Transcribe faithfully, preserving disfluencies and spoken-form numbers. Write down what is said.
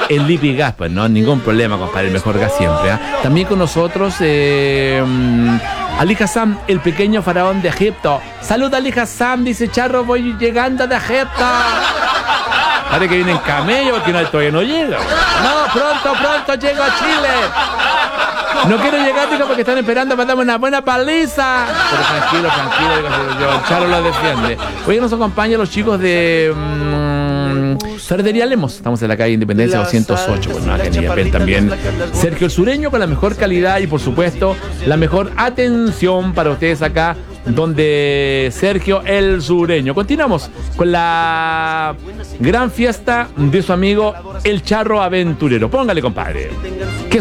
el Lipi Gas, pues no, ningún problema, compadre, el mejor gas siempre. ¿eh? También con nosotros, eh, Ali Hassan, el pequeño faraón de Egipto. Saluda Ali Hassan, dice Charro, voy llegando de Egipto. Parece que viene en camello porque no, todavía no llega. No, pronto, pronto llego a Chile. No quiero llegar, digo, porque están esperando para darme una buena paliza. Pero tranquilo, tranquilo, digo, yo, el Charo lo defiende. Hoy nos acompañan los chicos de mmm, Ferretería Lemos. Estamos en la calle Independencia doscientos ocho. Bueno, acá en Illapel también. Sergio el Sureño con la mejor calidad y, por supuesto, la mejor atención para ustedes acá, donde Sergio el Sureño. Continuamos con la gran fiesta de su amigo el Charro Aventurero. Póngale, compadre.